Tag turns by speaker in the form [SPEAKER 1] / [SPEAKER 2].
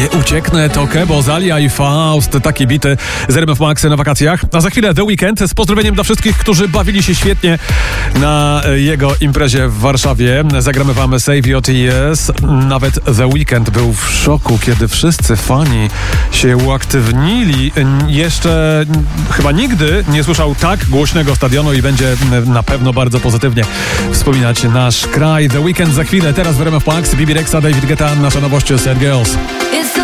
[SPEAKER 1] Nie ucieknę, to Kebo, Zalia i Faust. Takie bity z RMF Max na wakacjach. A za chwilę The Weeknd z pozdrowieniem dla wszystkich, którzy bawili się świetnie na jego imprezie w Warszawie. Zagramy wam Save Your Tears. Nawet The Weeknd był w szoku, kiedy wszyscy fani się uaktywnili. Jeszcze chyba nigdy nie słyszał tak głośnego stadionu i będzie na pewno bardzo pozytywnie wspominać nasz kraj. The Weeknd za chwilę, teraz w RMF Max. Bibi Rexha, David Guetta, nasza nowość Sad Girls.
[SPEAKER 2] It's